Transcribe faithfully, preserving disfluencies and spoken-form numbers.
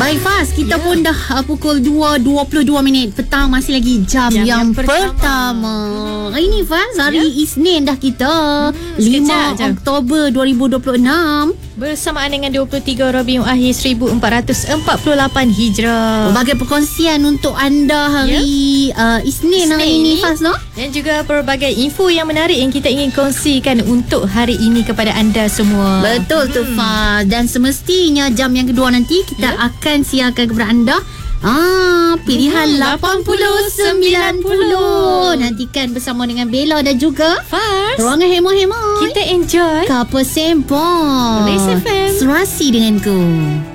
Baik Faz, kita Ya. pun dah uh, pukul dua dua puluh dua minit petang. Masih lagi jam, Jam yang, yang pertama, pertama. Hari ni Faz, hari Ya. Isnin dah kita, Hmm, lima sekejap je. Oktober dua ribu dua puluh enam. Bersamaan dengan dua puluh tiga Rabiul Akhir seribu empat ratus empat puluh lapan Hijrah. Pelbagai perkongsian untuk anda hari uh, Isnin, hari Isnin ni ni. Faz, no? Dan juga pelbagai info yang menarik yang kita ingin kongsikan untuk hari ini kepada anda semua. Betul tu Faz. Dan semestinya jam yang kedua nanti kita Ya. akan siarkan kepada anda Ah, pilihan Hmm, lapan puluh sembilan puluh. Nantikan bersama dengan Bella dan juga Faz, Ruangan Hemo-Hemo. kita enjoy Couple Sempong. Race F M. Serasi denganku.